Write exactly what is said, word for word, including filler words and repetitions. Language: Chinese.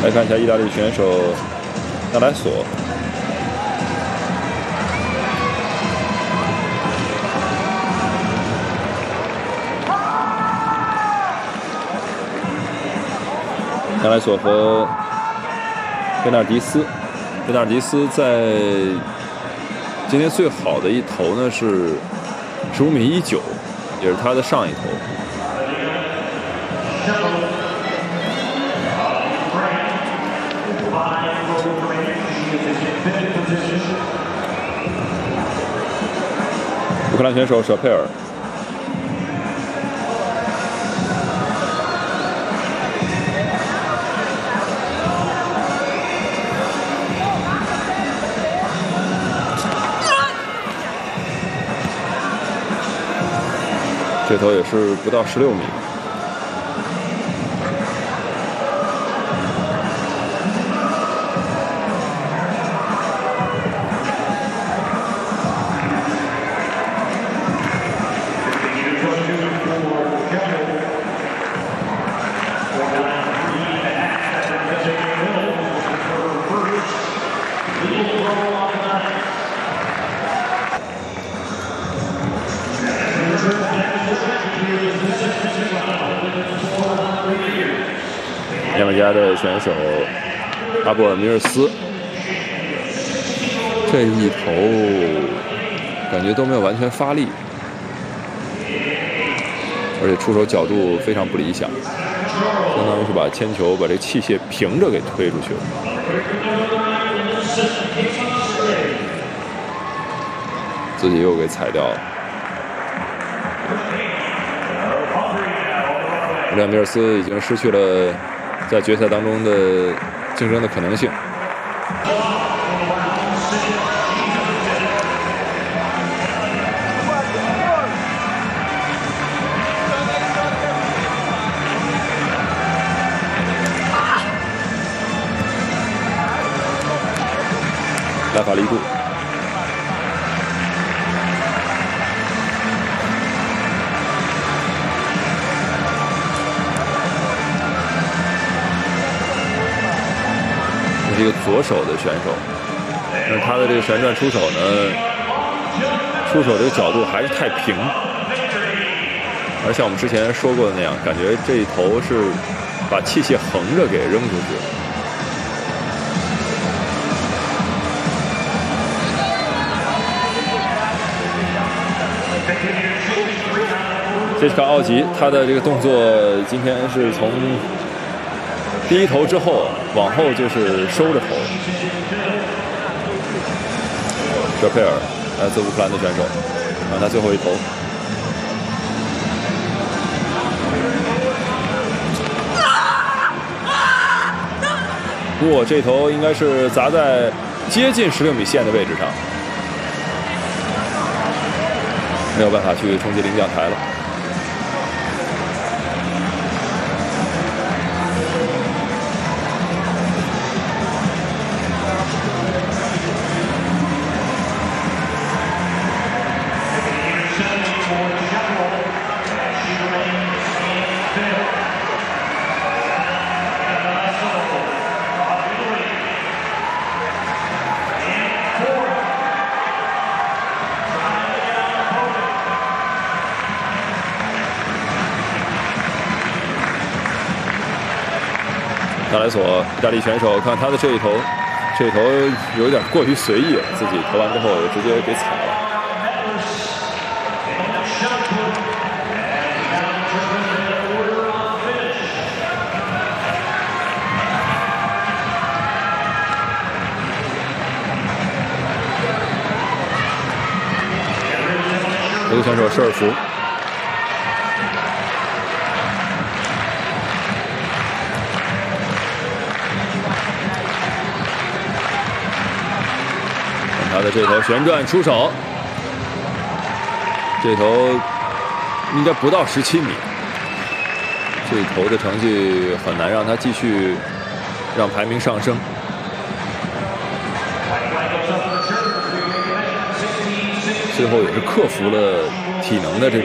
来看一下意大利选手纳莱索。纳莱索和贝纳尔迪斯，贝纳尔迪斯在今天最好的一投呢是十五米一九，也是他的上一投。乌克兰选手舍佩尔。 这头也是不到十六米。牙买加的选手阿布尔米尔斯，这一投感觉都没有完全发力，而且出手角度非常不理想，相当于是把铅球把这器械平着给推出去了。自己又给踩掉了。布莱米尔斯已经失去了在决赛当中的竞争的可能性。来法力度。 是一个左手的选手，那他的这个旋转出手呢，出手这个角度还是太平，而像我们之前说过的那样，感觉这一投是把器械横着给扔出去。这是个奥吉，他的这个动作今天是从 第一投之后，往后就是收着投。舍佩尔，来自乌克兰的选手，看他最后一投。哇，这投应该是砸在接近十六米线的位置上，没有办法去冲击领奖台了。 纳莱索，意大利选手，看他的这一投，这一投有点过于随意了，自己投完之后直接给踩了。德国选手施尔福。 他的这头旋转出手，这头应该不到十七米，这头的成绩很难让他继续让排名上升。最后也是克服了体能的这种。